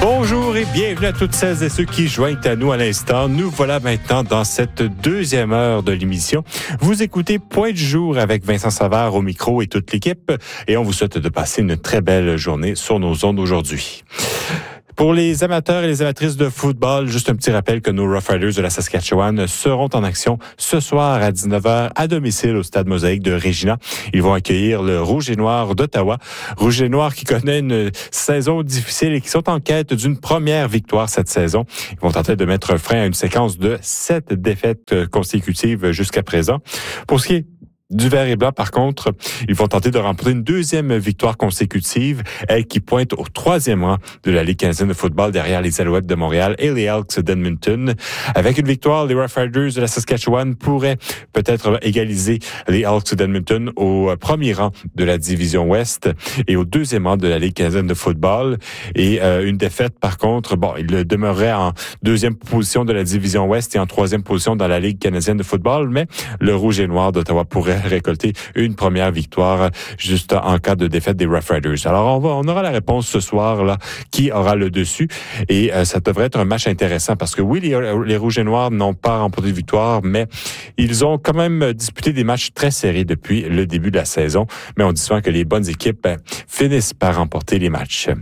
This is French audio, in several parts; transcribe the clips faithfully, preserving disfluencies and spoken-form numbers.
Bonjour et bienvenue à toutes celles et ceux qui joignent à nous à l'instant. Nous voilà maintenant dans cette deuxième heure de l'émission. Vous écoutez Point du jour avec Vincent Savard au micro et toute l'équipe. Et on vous souhaite de passer une très belle journée sur nos ondes aujourd'hui. Pour les amateurs et les amatrices de football, juste un petit rappel que nos Rough Riders de la Saskatchewan seront en action ce soir à dix-neuf heures à domicile au Stade Mosaïque de Regina. Ils vont accueillir le Rouge et Noir d'Ottawa. Rouge et Noir qui connaît une saison difficile et qui sont en quête d'une première victoire cette saison. Ils vont tenter de mettre frein à une séquence de sept défaites consécutives jusqu'à présent. Pour ce qui est du vert et blanc, par contre, ils vont tenter de remporter une deuxième victoire consécutive, elle qui pointe au troisième rang de la Ligue canadienne de football derrière les Alouettes de Montréal et les Elks d'Edmonton. Avec une victoire, les Rough Riders de la Saskatchewan pourraient peut-être égaliser les Elks d'Edmonton au premier rang de la division Ouest et au deuxième rang de la Ligue canadienne de football. Et euh, une défaite, par contre, bon, il demeurerait en deuxième position de la division Ouest et en troisième position dans la Ligue canadienne de football, mais le Rouge et Noir d'Ottawa pourrait récolter une première victoire juste en cas de défaite des Rough Riders. Alors, on va, on aura la réponse ce soir, là, qui aura le dessus. Et euh, ça devrait être un match intéressant parce que oui, les, les Rouges et Noirs n'ont pas remporté de victoire, mais ils ont quand même disputé des matchs très serrés depuis le début de la saison. Mais on dit souvent que les bonnes équipes ben, finissent par remporter les matchs.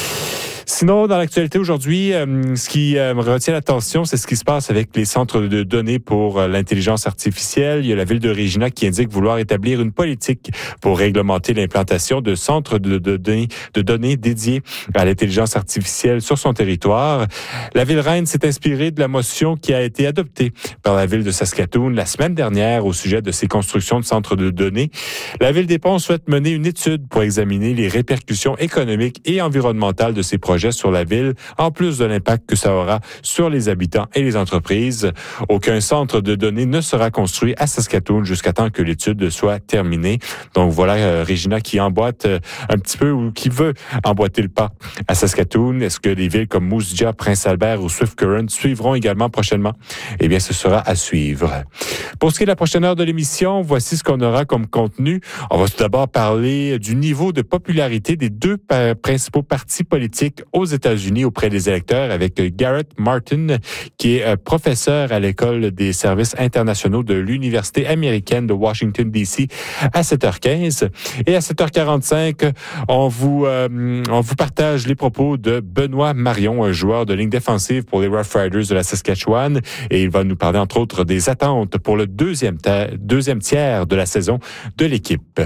Sinon, dans l'actualité aujourd'hui, euh, ce qui euh, me retient l'attention, c'est ce qui se passe avec les centres de données pour euh, l'intelligence artificielle. Il y a la ville de Regina qui indique vouloir établir une politique pour réglementer l'implantation de centres de, de, données, de données dédiés à l'intelligence artificielle sur son territoire. La ville reine s'est inspirée de la motion qui a été adoptée par la ville de Saskatoon la semaine dernière au sujet de ces constructions de centres de données. La ville des Ponts souhaite mener une étude pour examiner les répercussions économiques et environnementales de ces projets sur la ville, en plus de l'impact que ça aura sur les habitants et les entreprises. Aucun centre de données ne sera construit à Saskatoon jusqu'à temps que l'étude soit terminée. Donc voilà, euh, Regina qui emboîte euh, un petit peu ou qui veut emboîter le pas à Saskatoon. Est-ce que les villes comme Moose Jaw, Prince Albert ou Swift Current suivront également prochainement? Eh bien, ce sera à suivre. Pour ce qui est de la prochaine heure de l'émission, voici ce qu'on aura comme contenu. On va tout d'abord parler du niveau de popularité des deux pa- principaux partis politiques aux États-Unis auprès des électeurs avec Garrett Martin, qui est professeur à l'École des services internationaux de l'Université américaine de Washington, D C à sept heures quinze. Et à sept heures quarante-cinq, on vous, euh, on vous partage les propos de Benoît Marion, un joueur de ligne défensive pour les Rough Riders de la Saskatchewan. Et il va nous parler, entre autres, des attentes pour le deuxième, ta- deuxième tiers de la saison de l'équipe.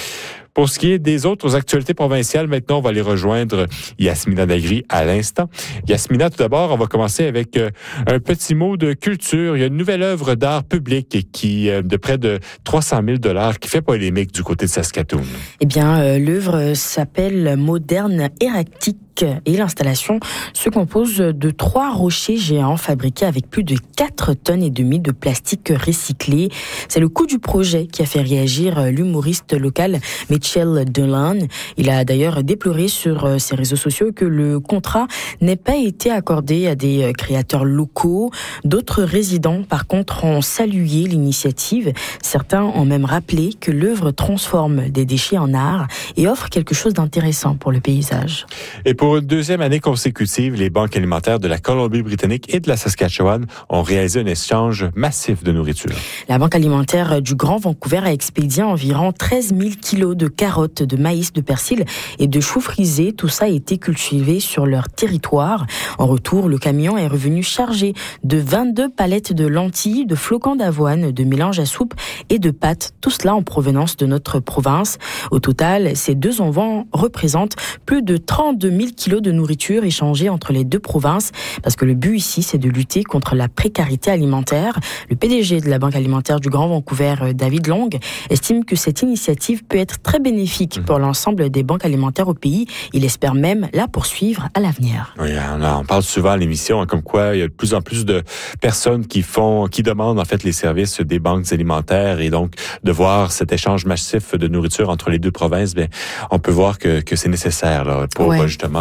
Pour ce qui est des autres actualités provinciales, maintenant, on va aller rejoindre Yasmina Dagri à l'instant. Yasmina, tout d'abord, on va commencer avec euh, un petit mot de culture. Il y a une nouvelle œuvre d'art public qui, euh, de près de trois cent mille dollars qui fait polémique du côté de Saskatoon. Eh bien, euh, l'œuvre s'appelle Moderne Erratique. Et l'installation se compose de trois rochers géants fabriqués avec plus de quatre tonnes et demie de plastique recyclé. C'est le coût du projet qui a fait réagir l'humoriste local Mitchell Dolan. Il a d'ailleurs déploré sur ses réseaux sociaux que le contrat n'ait pas été accordé à des créateurs locaux. D'autres résidents, par contre, ont salué l'initiative. Certains ont même rappelé que l'œuvre transforme des déchets en art et offre quelque chose d'intéressant pour le paysage. Et pour une deuxième année consécutive, les banques alimentaires de la Colombie-Britannique et de la Saskatchewan ont réalisé un échange massif de nourriture. La Banque alimentaire du Grand Vancouver a expédié environ treize mille kilos de carottes, de maïs, de persil et de choux frisés. Tout ça a été cultivé sur leur territoire. En retour, le camion est revenu chargé de vingt-deux palettes de lentilles, de flocons d'avoine, de mélange à soupe et de pâtes. Tout cela en provenance de notre province. Au total, ces deux envois représentent plus de trente-deux mille kilos de nourriture échangée entre les deux provinces, parce que le but ici, c'est de lutter contre la précarité alimentaire. Le P D G de la Banque alimentaire du Grand Vancouver, David Long, estime que cette initiative peut être très bénéfique pour l'ensemble des banques alimentaires au pays. Il espère même la poursuivre à l'avenir. Oui, on parle souvent à l'émission, hein, comme quoi il y a de plus en plus de personnes qui font, qui demandent en fait les services des banques alimentaires, et donc de voir cet échange massif de nourriture entre les deux provinces, bien, on peut voir que, que c'est nécessaire là, pour ouais. justement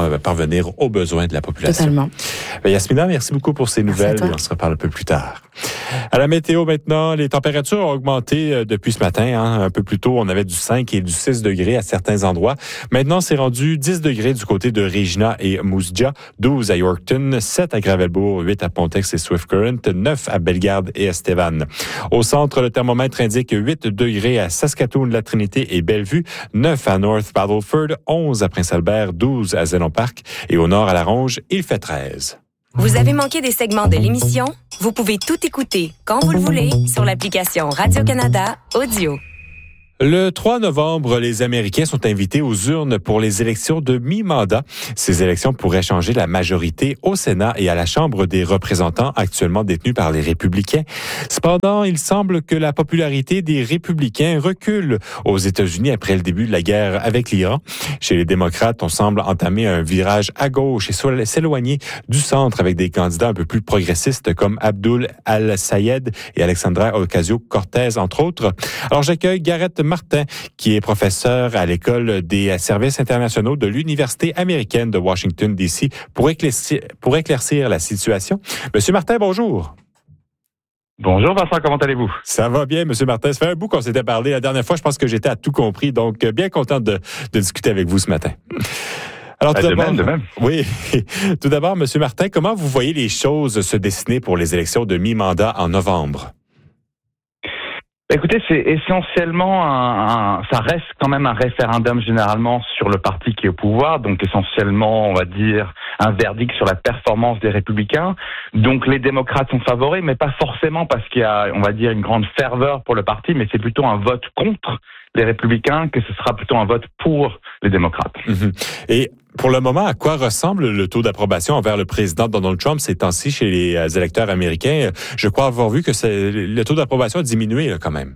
vraiment parvenir aux besoins de la population. Totalement. Ben, Yasmina, merci beaucoup pour ces nouvelles et on se reparle un peu plus tard. À la météo maintenant, les températures ont augmenté depuis ce matin. Hein. Un peu plus tôt, on avait du cinq et du six degrés à certains endroits. Maintenant, c'est rendu dix degrés du côté de Regina et Moose Jaw, douze à Yorkton, sept à Gravelbourg, huit à Pontex et Swift Current, neuf à Bellegarde et Estevan. Au centre, le thermomètre indique huit degrés à Saskatoon, La Trinité et Bellevue, neuf à North Battleford, onze à Prince-Albert, douze à Zénon Park et au nord à La Ronge, il fait treize. Vous avez manqué des segments de l'émission? Vous pouvez tout écouter quand vous le voulez sur l'application Radio-Canada Audio. Le trois novembre, les Américains sont invités aux urnes pour les élections de mi-mandat. Ces élections pourraient changer la majorité au Sénat et à la Chambre des représentants actuellement détenus par les républicains. Cependant, il semble que la popularité des républicains recule aux États-Unis après le début de la guerre avec l'Iran. Chez les démocrates, on semble entamer un virage à gauche et s'éloigner du centre avec des candidats un peu plus progressistes comme Abdul Al-Sayed et Alexandra Ocasio-Cortez, entre autres. Alors, j'accueille Garrett Martin, qui est professeur à l'École des services internationaux de l'Université américaine de Washington, D C, pour éclaircir, pour éclaircir la situation. Monsieur Martin, bonjour. Bonjour Vincent, comment allez-vous? Ça va bien, Monsieur Martin. Ça fait un bout qu'on s'était parlé. La dernière fois, je pense que j'étais à tout compris, donc bien content de, de discuter avec vous ce matin. Alors, tout de d'abord, même, de même. Oui. Tout d'abord, Monsieur Martin, comment vous voyez les choses se dessiner pour les élections de mi-mandat en novembre? Écoutez, c'est essentiellement un, un, ça reste quand même un référendum généralement sur le parti qui est au pouvoir, donc essentiellement, on va dire, un verdict sur la performance des républicains. Donc les démocrates sont favoris, mais pas forcément parce qu'il y a, on va dire, une grande ferveur pour le parti, mais c'est plutôt un vote contre les républicains que ce sera plutôt un vote pour les démocrates. Mmh. Et pour le moment, à quoi ressemble le taux d'approbation envers le président Donald Trump ces temps-ci chez les électeurs américains? Je crois avoir vu que c'est, le taux d'approbation a diminué là, quand même.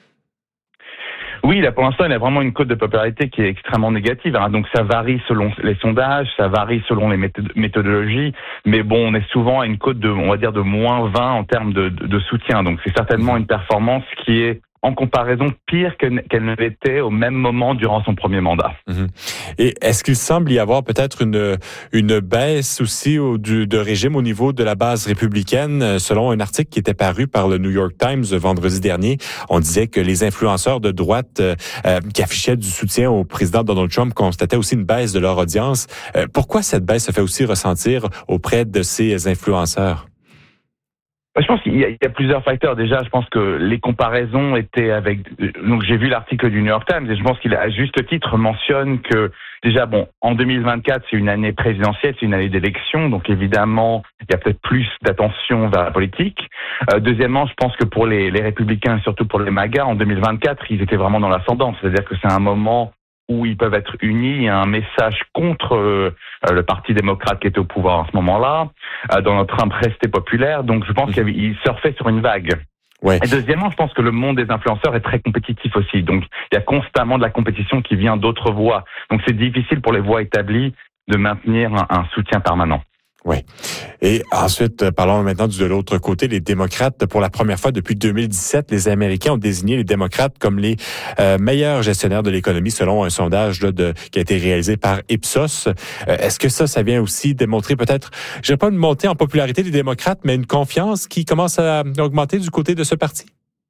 Oui, là pour l'instant, il y a vraiment une cote de popularité qui est extrêmement négative. Hein. Donc ça varie selon les sondages, ça varie selon les méthod- méthodologies, mais bon, on est souvent à une cote de, on va dire, de moins vingt en termes de, de, de soutien. Donc c'est certainement une performance qui est en comparaison pire que, qu'elle ne l'était au même moment durant son premier mandat. Mmh. Et est-ce qu'il semble y avoir peut-être une, une baisse aussi au, du, de régime au niveau de la base républicaine? Selon un article qui était paru par le New York Times vendredi dernier, on disait que les influenceurs de droite euh, qui affichaient du soutien au président Donald Trump constataient aussi une baisse de leur audience. Euh, pourquoi cette baisse se fait aussi ressentir auprès de ces influenceurs? Je pense qu'il y a, il y a plusieurs facteurs. Déjà, je pense que les comparaisons étaient avec... Donc, j'ai vu l'article du New York Times et je pense qu'il, à juste titre, mentionne que, déjà, bon, en deux mille vingt-quatre, c'est une année présidentielle, c'est une année d'élection. Donc, évidemment, il y a peut-être plus d'attention vers la politique. Euh, deuxièmement, je pense que pour les, les républicains et surtout pour les MAGA, en deux mille vingt-quatre, ils étaient vraiment dans l'ascendant. C'est-à-dire que c'est un moment où ils peuvent être unis. Il y a un message contre euh, le Parti démocrate qui était au pouvoir en ce moment-là. Euh, Donald Trump restait populaire, donc je pense qu'il surfait sur une vague. Ouais. Et deuxièmement, je pense que le monde des influenceurs est très compétitif aussi. Donc, il y a constamment de la compétition qui vient d'autres voix. Donc, c'est difficile pour les voix établies de maintenir un, un soutien permanent. Oui. Et ensuite, parlons maintenant de l'autre côté, les démocrates. Pour la première fois depuis deux mille dix-sept, les Américains ont désigné les démocrates comme les euh, meilleurs gestionnaires de l'économie selon un sondage là, de, qui a été réalisé par Ipsos. Euh, est-ce que ça, ça vient aussi démontrer peut-être, je dirais pas une montée en popularité des démocrates, mais une confiance qui commence à augmenter du côté de ce parti?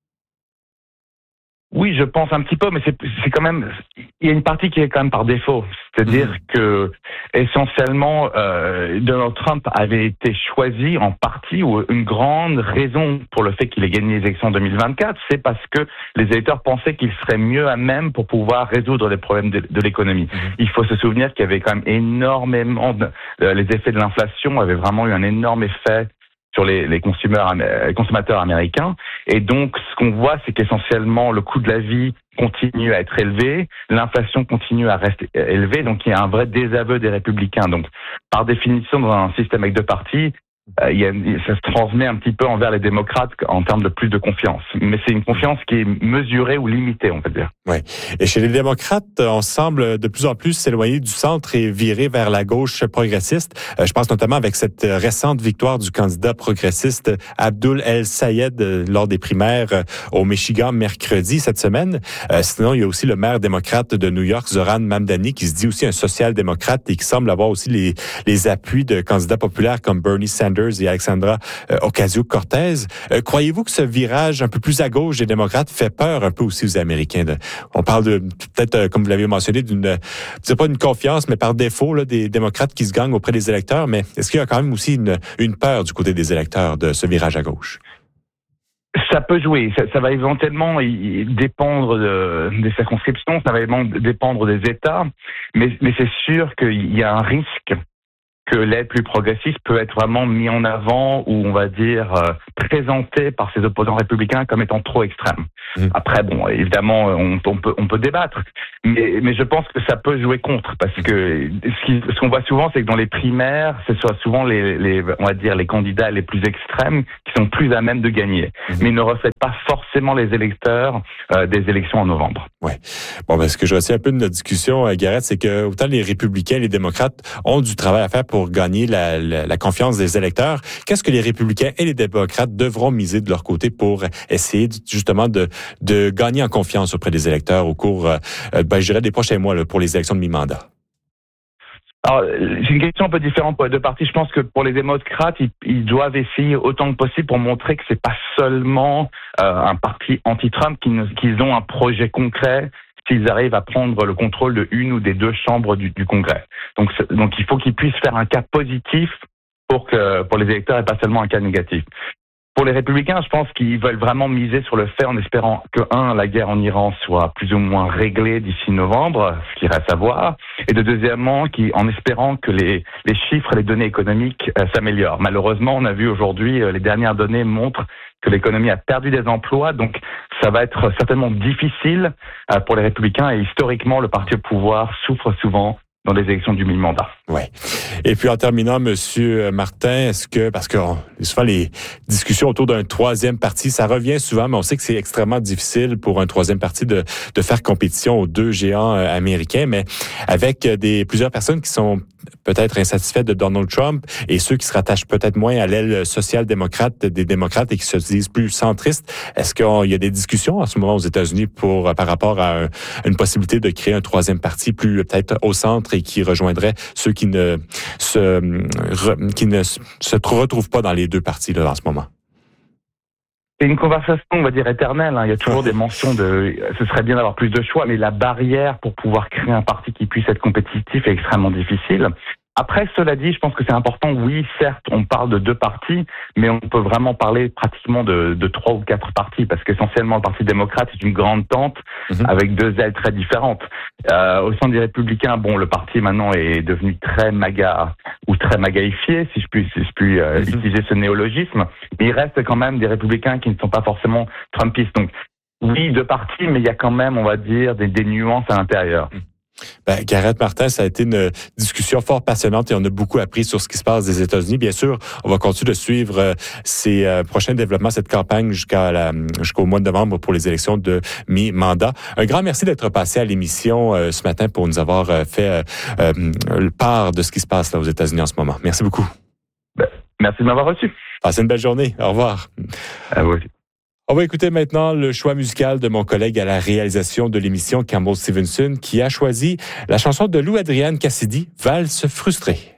Oui, je pense un petit peu, mais c'est, c'est quand même, il y a une partie qui est quand même par défaut. C'est-à-dire mmh. que, essentiellement, euh, Donald Trump avait été choisi en partie, ou une grande raison pour le fait qu'il ait gagné les élections en deux mille vingt-quatre, c'est parce que les électeurs pensaient qu'il serait mieux à même pour pouvoir résoudre les problèmes de, de l'économie. Mmh. Il faut se souvenir qu'il y avait quand même énormément de, euh, les effets de l'inflation avaient vraiment eu un énorme effet sur les, les consommateurs, les consommateurs américains. Et donc, ce qu'on voit, c'est qu'essentiellement, le coût de la vie continue à être élevé, l'inflation continue à rester élevée, donc il y a un vrai désaveu des républicains. Donc, par définition, dans un système avec deux partis, euh, il y a, ça se transmet un petit peu envers les démocrates en termes de plus de confiance. Mais c'est une confiance qui est mesurée ou limitée, on peut dire. Oui. Et chez les démocrates, on semble de plus en plus s'éloigner du centre et virer vers la gauche progressiste. Euh, je pense notamment avec cette récente victoire du candidat progressiste Abdul El-Sayed euh, lors des primaires euh, au Michigan mercredi cette semaine. Euh, sinon, il y a aussi le maire démocrate de New York, Zoran Mamdani, qui se dit aussi un social-démocrate et qui semble avoir aussi les, les appuis de candidats populaires comme Bernie Sanders et Alexandra euh, Ocasio-Cortez. Euh, croyez-vous que ce virage un peu plus à gauche des démocrates fait peur un peu aussi aux Américains? De, on parle de peut-être, euh, comme vous l'avez mentionné, d'une, c'est pas une confiance, mais par défaut là, des démocrates qui se gagnent auprès des électeurs. Mais est-ce qu'il y a quand même aussi une, une peur du côté des électeurs de ce virage à gauche? Ça peut jouer. Ça, ça va éventuellement y, y dépendre de, des circonscriptions, ça va éventuellement dépendre des États, mais, mais c'est sûr qu'il y a un risque que l'aide plus progressiste peut être vraiment mis en avant ou on va dire euh, présenté par ses opposants républicains comme étant trop extrême. Mmh. Après, bon, évidemment, on, on peut on peut débattre, mais mais je pense que ça peut jouer contre parce que ce, qui, ce qu'on voit souvent, c'est que dans les primaires, ce soit souvent les les on va dire les candidats les plus extrêmes qui sont plus à même de gagner, mmh. mais ils ne reflètent pas forcément les électeurs euh, des élections en novembre. Ouais. Bon, ben, ce que je retiens un peu de notre discussion, Gareth, c'est que autant les républicains et les démocrates ont du travail à faire pour pour gagner la, la, la confiance des électeurs. Qu'est-ce que les républicains et les démocrates devront miser de leur côté pour essayer justement de, de gagner en confiance auprès des électeurs au cours, euh, ben, je dirais, des prochains mois là, pour les élections de mi-mandat? Alors, c'est une question un peu différente pour les deux partis. Je pense que pour les démocrates, ils, ils doivent essayer autant que possible pour montrer que c'est pas seulement euh, un parti anti-Trump, qu'ils, qu'ils ont un projet concret, s'ils arrivent à prendre le contrôle de une ou des deux chambres du, du Congrès. Donc, donc, il faut qu'ils puissent faire un cas positif pour que pour les électeurs et pas seulement un cas négatif. Pour les républicains, je pense qu'ils veulent vraiment miser sur le fait en espérant que, un, la guerre en Iran soit plus ou moins réglée d'ici novembre, ce qui reste à voir, et de deuxièmement, qui, en espérant que les, les chiffres et les données économiques euh, s'améliorent. Malheureusement, on a vu aujourd'hui, euh, les dernières données montrent que l'économie a perdu des emplois, donc ça va être certainement difficile euh, pour les républicains, et historiquement, le parti au pouvoir souffre souvent dans les élections du mi-mandat. Oui. Et puis en terminant, Monsieur Martin, est-ce que, parce que souvent les discussions autour d'un troisième parti, ça revient souvent, mais on sait que c'est extrêmement difficile pour un troisième parti de, de faire compétition aux deux géants euh, américains, mais avec des plusieurs personnes qui sont peut-être insatisfaites de Donald Trump et ceux qui se rattachent peut-être moins à l'aile social-démocrate des démocrates et qui se disent plus centristes, est-ce qu'il y a des discussions en ce moment aux États-Unis pour par rapport à, un, à une possibilité de créer un troisième parti plus peut-être au centre et qui rejoindrait ceux qui ne se, re, qui ne se retrouvent pas dans les deux partis là, en ce moment? C'est une conversation, on va dire, éternelle. Hein. Il y a toujours des mentions de « ce serait bien d'avoir plus de choix », mais la barrière pour pouvoir créer un parti qui puisse être compétitif est extrêmement difficile. Après, cela dit, je pense que c'est important. Oui, certes, on parle de deux partis, mais on peut vraiment parler pratiquement de, de trois ou quatre partis, parce qu'essentiellement, le Parti démocrate est une grande tente mmh. avec deux ailes très différentes. Euh, au sein des Républicains, bon, le parti maintenant est devenu très MAGA ou très MAGAifié, si je puis, si je puis euh, mmh. utiliser ce néologisme. Mais il reste quand même des Républicains qui ne sont pas forcément Trumpistes. Donc, oui, deux partis, mais il y a quand même, on va dire, des, des nuances à l'intérieur. Mmh. Ben, Gareth Martin, ça a été une discussion fort passionnante et on a beaucoup appris sur ce qui se passe des États-Unis. Bien sûr, on va continuer de suivre euh, ces euh, prochains développements, cette campagne jusqu'à la, jusqu'au mois de novembre pour les élections de mi-mandat. Un grand merci d'être passé à l'émission euh, ce matin pour nous avoir euh, fait euh, euh, part de ce qui se passe là aux États-Unis en ce moment. Merci beaucoup. Ben, merci de m'avoir reçu. Passez une belle journée. Au revoir. À vous aussi. On va écouter maintenant le choix musical de mon collègue à la réalisation de l'émission, Campbell Stevenson, qui a choisi la chanson de Lou Adrienne Cassidy, Valse frustrée.